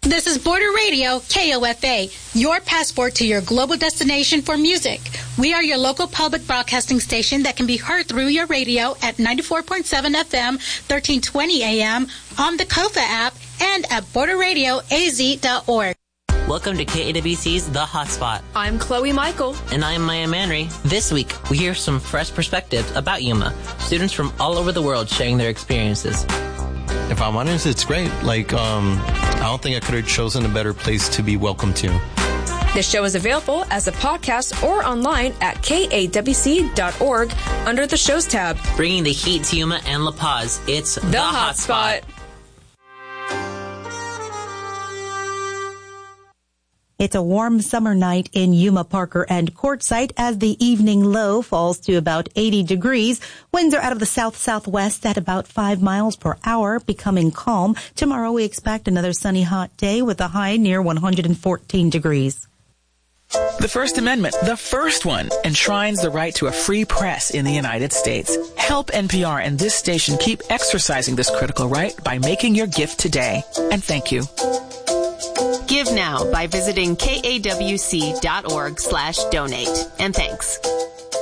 This is Border Radio, KOFA, your passport to your global destination for music. We are your local public broadcasting station that can be heard through your radio at 94.7 FM, 1320 AM, on the KOFA app, and at borderradioaz.org. Welcome to KAWC's The Hotspot. I'm Chloe Michael. And I'm Maya Manry. This week, we hear some fresh perspectives about Yuma. Students from all over the world sharing their experiences. If I'm honest, it's great. I don't think I could have chosen a better place to be welcome to. The show is available as a podcast or online at kawc.org under the shows tab. Bringing the heat to Yuma and La Paz, it's The Hotspot. It's a warm summer night in Yuma, Parker, and Quartzsite as the evening low falls to about 80 degrees. Winds are out of the south-southwest at about 5 miles per hour, becoming calm. Tomorrow we expect another sunny, hot day with a high near 114 degrees. The First Amendment, the first one, enshrines the right to a free press in the United States. Help NPR and this station keep exercising this critical right by making your gift today. And thank you. Give now by visiting kawc.org/donate. And thanks.